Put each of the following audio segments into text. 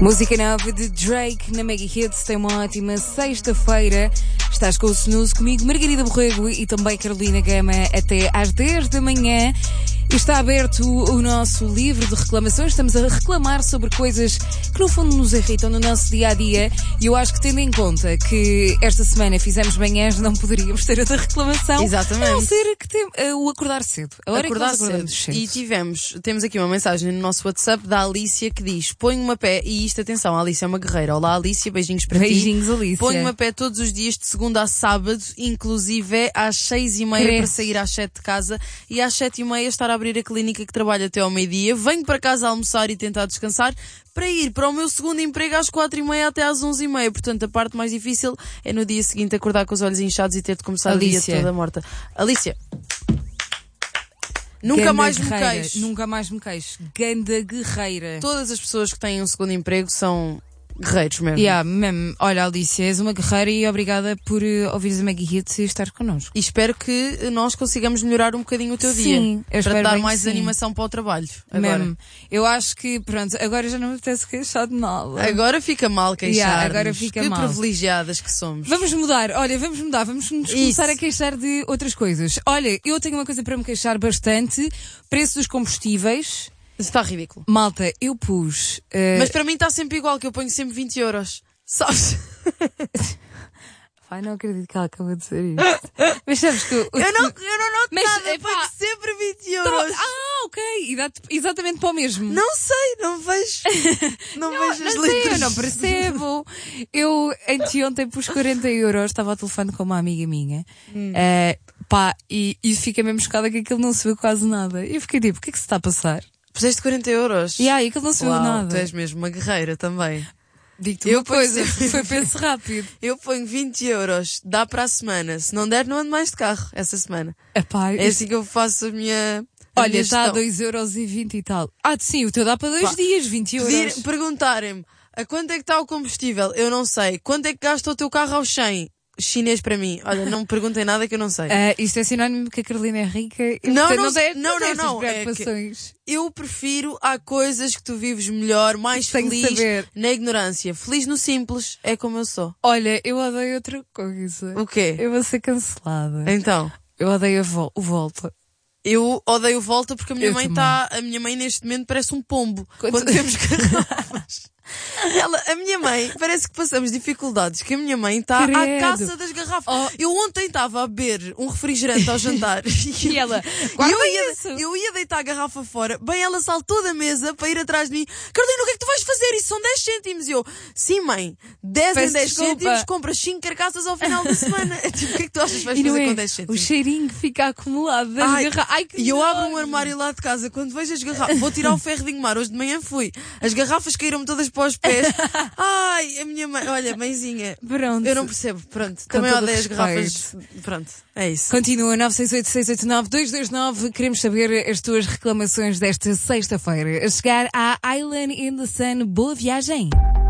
Música nova de Drake na Mega Hits. Tem uma ótima sexta-feira. Estás com o Snooze comigo, Margarida Borrego e também Carolina Gama até às 10 da manhã. Está aberto o nosso livro de reclamações. Estamos a reclamar sobre coisas que no fundo nos irritam no nosso dia-a-dia. E eu acho que, tendo em conta que esta semana fizemos manhãs, não poderíamos ter outra reclamação. Exatamente. A não ser que o acordar cedo. A hora acordar que nós acordamos cedo. E temos aqui uma mensagem no nosso WhatsApp da Alicia que diz: põe uma pé, e isto, atenção, a Alicia é uma guerreira. Olá Alicia, beijinhos para ti. Beijinhos, Alicia. Põe uma pé todos os dias de segunda a sábado, inclusive às 6h30 para sair às 7 de casa e às 7h30 estar a abrir a clínica que trabalha até ao meio-dia. Venho para casa almoçar e tentar descansar para ir para o meu segundo emprego às 4h30 até às 11h30. Portanto, a parte mais difícil é no dia seguinte acordar com os olhos inchados e ter de começar Alicia. o dia toda morta. Alicia, nunca mais me guerreira. queixo. Nunca mais me queixo. Ganda guerreira. Todas as pessoas que têm um segundo emprego são guerreiros mesmo. Mesmo. Olha, Alicia, és uma guerreira e obrigada por ouvires a Mega Hits e estar connosco. E espero que nós consigamos melhorar um bocadinho o teu Sim, dia. Para te dar mais sim. animação para o trabalho. Agora. Mesmo. Eu acho que, pronto, agora já não me apetece queixar de nada. Agora fica mal queixar. Agora fica que mal. privilegiadas que somos. Vamos mudar. Olha, vamos nos começar a queixar de outras coisas. Olha, eu tenho uma coisa para me queixar bastante. Preço dos combustíveis. Está ridículo. Malta, eu pus... Mas para mim está sempre igual, que eu ponho sempre 20 euros. Sabes? Pai, não acredito que ela acabou de dizer isto. Mas sabes que... Eu não noto nada, epá, ponho sempre 20 euros. ok. E dá-te exatamente para o mesmo. Não sei, não vejo. Não vejo as Não letras. sei, eu não percebo. Eu, anteontem, pus 40 euros, estava ao telefone com uma amiga minha. E fiquei mesmo chocada que aquilo não se viu quase nada. E eu fiquei tipo, o que é que se está a passar? Puseste 40 euros? E aí, aquilo não se viu nada. Tu és mesmo uma guerreira também. Digo-te uma coisa, foi penso rápido. Eu ponho 20 euros, dá para a semana. Se não der, não ando mais de carro essa semana. Epá, É assim que eu faço a minha... Olha, está a 2,20€ e tal. Sim, o teu dá para 2 dias, 20 euros. Perguntarem-me a quanto é que está o combustível, eu não sei. Quanto é que gasta o teu carro ao 100? Chinês para mim. Olha, não me perguntem nada que eu não sei. Isto é sinónimo que a Carolina é rica. Não. Preocupações. Eu prefiro, há coisas que tu vives melhor, mais Tenho que feliz saber. na ignorância. Feliz no simples, é como eu sou. Olha, eu odeio outra coisa. O quê? Eu vou ser cancelada. Então? Eu odeio o Volta. Eu odeio Volta porque a minha mãe também. a minha mãe neste momento parece um pombo. Quando temos garrafas. A minha mãe, parece que passamos dificuldades, que a minha mãe está à caça das garrafas. Eu ontem estava a beber um refrigerante ao jantar E ela, eu ia deitar a garrafa fora, bem ela saltou da mesa para ir atrás de mim. Carolina, o que é que tu vais fazer? Isso são 10 cêntimos. E eu, sim mãe, 10 em 10 cêntimos, compras 5 carcaças ao final da semana. Tipo, o que é que tu achas que vais fazer com 10 cêntimos? O cheirinho que fica acumulado das garrafas. E eu abro um armário lá de casa, quando vejo as garrafas, vou tirar o ferro de engomar, hoje de manhã fui. As garrafas caíram-me todas para os pés. Ai, a minha mãe, olha, mãezinha. Pronto. Eu não percebo, pronto. Também odeio as garrafas. Pronto, é isso. Continua 968-689-229. Queremos saber as tuas reclamações desta sexta-feira. A chegar à Island in the Sun. Boa viagem.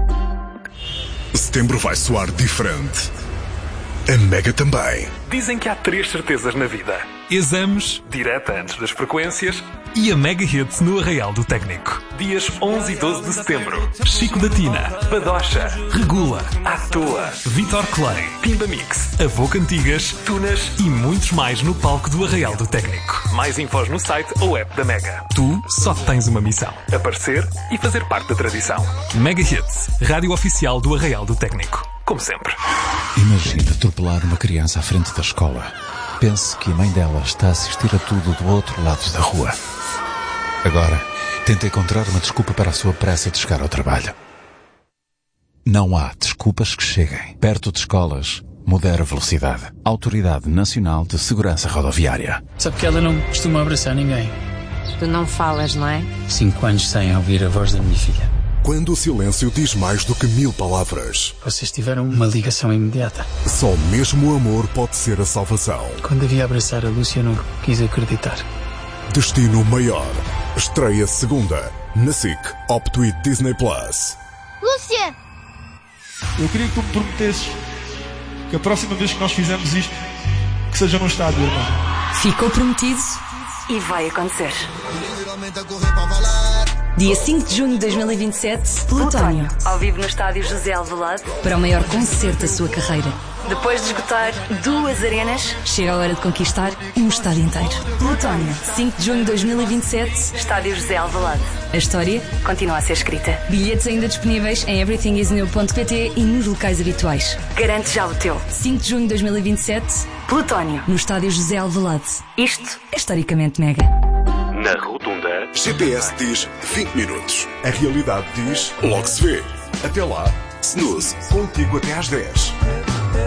Setembro vai soar diferente. A Mega também. Dizem que há 3 certezas na vida: exames, direta antes das frequências e a Mega Hits no Arraial do Técnico. Dias 11 e 12 de setembro. Chico da Tina, Badocha, Regula, À Toa, Vitor Clay, Pimba Mix, Avô Cantigas, Tunas e muitos mais no palco do Arraial do Técnico. Mais infos no site ou app da Mega. Tu só tens uma missão: aparecer e fazer parte da tradição. Mega Hits, rádio oficial do Arraial do Técnico. Como sempre. Imagine atropelar uma criança à frente da escola. Pense que a mãe dela está a assistir a tudo do outro lado da rua. Agora, tenta encontrar uma desculpa para a sua pressa de chegar ao trabalho. Não há desculpas que cheguem. Perto de escolas, modera a velocidade. Autoridade Nacional de Segurança Rodoviária. Sabe que ela não costuma abraçar ninguém. Tu não falas, não é? 5 anos sem ouvir a voz da minha filha. Quando o silêncio diz mais do que 1000 palavras. Vocês tiveram uma ligação imediata. Só mesmo o amor pode ser a salvação. Quando devia abraçar a Lúcia, eu não quis acreditar. Destino Maior. Estreia segunda. Na SIC. Opto e Disney+. Lúcia! Eu queria que tu me prometesses que a próxima vez que nós fizermos isto, que seja num estádio, irmão. Ficou prometido e vai acontecer. Literalmente a correr para valer. Dia 5 de junho de 2027, Plutónio. Ao vivo no estádio José Alvalade. Para o maior concerto da sua carreira. Depois de esgotar 2 arenas, chega a hora de conquistar um estádio inteiro. Plutónio. 5 de junho de 2027, estádio José Alvalade. A história continua a ser escrita. Bilhetes ainda disponíveis em everythingisnew.pt e nos locais habituais. Garante já o teu. 5 de junho de 2027, Plutónio. No estádio José Alvalade. Isto é historicamente mega. Na rotunda, GPS diz 20 minutos. A realidade diz logo se vê. Até lá, Snooze, contigo até às 10.